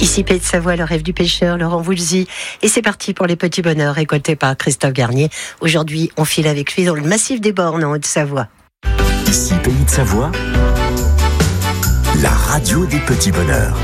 Ici Pays de Savoie, le rêve du pêcheur, Laurent Voulzy. Et c'est parti pour les petits bonheurs, récoltés par Christophe Garnier. Aujourd'hui, on file avec lui dans le massif des Bornes en Haute-Savoie. Ici Pays de Savoie, la radio des petits bonheurs.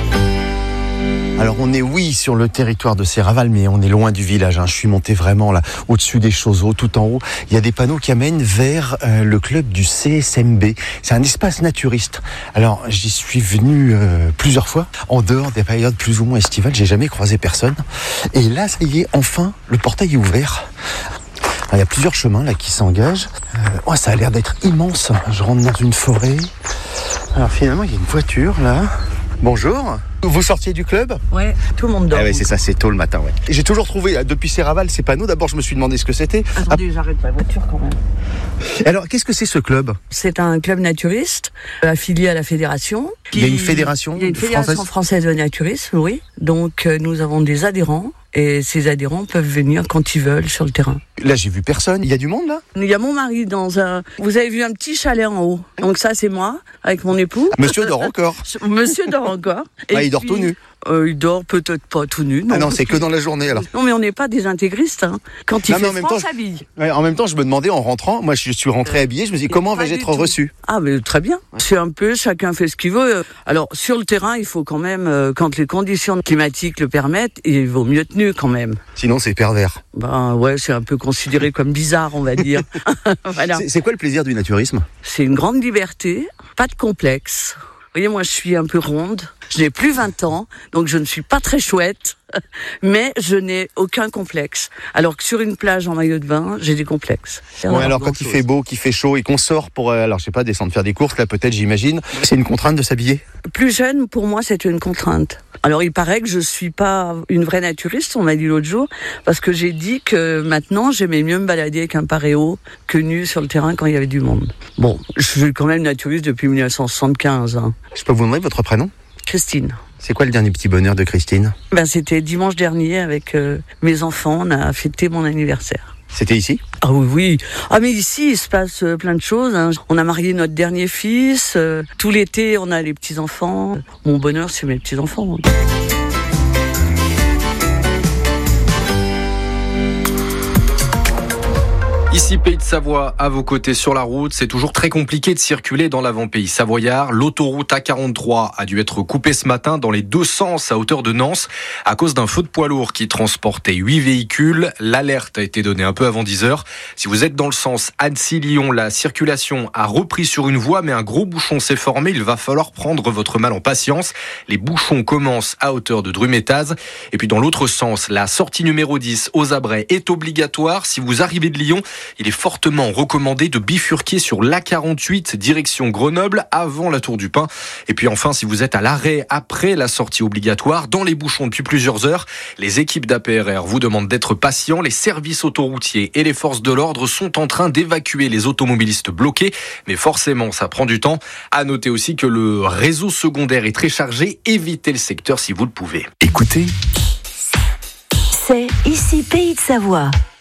Alors on est sur le territoire de Serraval, mais on est loin du village. Je suis monté vraiment là, au-dessus des Chauzeaux, tout en haut. Il y a des panneaux qui amènent vers le club du CSMB. C'est un espace naturiste. Alors j'y suis venu plusieurs fois, en dehors des périodes plus ou moins estivales. J'ai jamais croisé personne. Et là, ça y est, enfin, le portail est ouvert. Alors, il y a plusieurs chemins là qui s'engagent. Ça a l'air d'être immense. Je rentre dans une forêt. Alors finalement, il y a une voiture là. Bonjour. Vous sortiez du club ? Ouais, tout le monde dort. Ah ouais, c'est ça, c'est tôt le matin, ouais. J'ai toujours trouvé, depuis Serraval, ces panneaux. D'abord, je me suis demandé ce que c'était. Attendez, j'arrête la voiture quand même. Alors, qu'est-ce que c'est ce club ? C'est un club naturiste affilié à la fédération. Il y a une fédération ? Il y a une fédération française de naturisme, oui. Donc, nous avons des adhérents. Et ces adhérents peuvent venir quand ils veulent sur le terrain. Là, j'ai vu personne. Il y a du monde, là ? Il y a mon mari dans un... Vous avez vu un petit chalet en haut. Donc ça, c'est moi, avec mon époux. Monsieur dort encore. Monsieur dort encore. Et il dort tout nu. Il dort peut-être pas tout nu. Non. Ah non, c'est que dans la journée, alors. Non, mais on n'est pas des intégristes. Quand il fait froid, on s'habille. Ouais, en même temps, je me demandais, en rentrant, moi, je suis rentré habillé, je me dis, comment vais-je être reçu ? Ah, mais très bien. C'est un peu, chacun fait ce qu'il veut. Alors, sur le terrain, il faut quand même, quand les conditions climatiques le permettent, il vaut mieux tenu quand même. Sinon, c'est pervers. Ben ouais, c'est un peu considéré comme bizarre, on va dire. Voilà. C'est quoi le plaisir du naturisme ? C'est une grande liberté, pas de complexe. Vous voyez, moi, je suis un peu ronde. Je n'ai plus 20 ans, donc je ne suis pas très chouette, mais je n'ai aucun complexe. Alors que sur une plage en maillot de bain, j'ai des complexes. Ouais, alors quand il fait beau, qu'il fait chaud et qu'on sort pour, alors je sais pas, descendre faire des courses, là peut-être, j'imagine, c'est une contrainte de s'habiller ? Plus jeune, pour moi, c'est une contrainte. Alors il paraît que je suis pas une vraie naturiste, on m'a dit l'autre jour, parce que j'ai dit que maintenant, j'aimais mieux me balader avec un paréo que nu sur le terrain quand il y avait du monde. Bon, je suis quand même naturiste depuis 1975. Je peux vous demander votre prénom ? Christine. C'est quoi le dernier petit bonheur de Christine ? C'était dimanche dernier avec mes enfants, on a fêté mon anniversaire. C'était ici ? Ah oui. Ah mais ici, il se passe plein de choses. On a marié notre dernier fils. Tout l'été, on a les petits-enfants. Mon bonheur, c'est mes petits-enfants. Ici Pays de Savoie, à vos côtés sur la route, c'est toujours très compliqué de circuler dans l'avant-pays savoyard. L'autoroute A43 a dû être coupée ce matin dans les deux sens à hauteur de Nance à cause d'un feu de poids lourd qui transportait 8 véhicules. L'alerte a été donnée un peu avant 10h. Si vous êtes dans le sens Annecy-Lyon, la circulation a repris sur une voie, mais un gros bouchon s'est formé. Il va falloir prendre votre mal en patience. Les bouchons commencent à hauteur de Drumétaz. Et puis dans l'autre sens, la sortie numéro 10 aux Abrets est obligatoire. Si vous arrivez de Lyon, il est fortement recommandé de bifurquer sur l'A48 direction Grenoble avant la Tour du Pin. Et puis enfin, si vous êtes à l'arrêt après la sortie obligatoire, dans les bouchons depuis plusieurs heures, les équipes d'APRR vous demandent d'être patients. Les services autoroutiers et les forces de l'ordre sont en train d'évacuer les automobilistes bloqués. Mais forcément, ça prend du temps. À noter aussi que le réseau secondaire est très chargé. Évitez le secteur si vous le pouvez. Écoutez, c'est Ici Pays de Savoie.